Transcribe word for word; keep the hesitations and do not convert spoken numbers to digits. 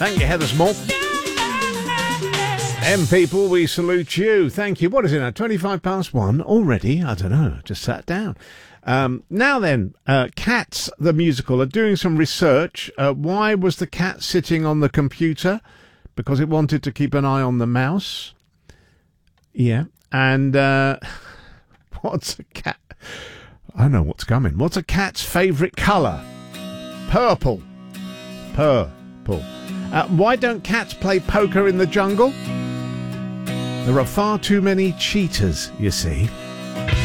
Thank you, Heather Small. Them people, we salute you. Thank you. What is it now? twenty-five past one already? I don't know. Just sat down. Um, now then, uh, Cats, the musical, are doing some research. Uh, why was the cat sitting on the computer? Because it wanted to keep an eye on the mouse. Yeah. And uh, what's a cat? I know what's coming. What's a cat's favourite colour? Purple. Purple. Uh, why don't cats play poker in the jungle? There are far too many cheaters, you see.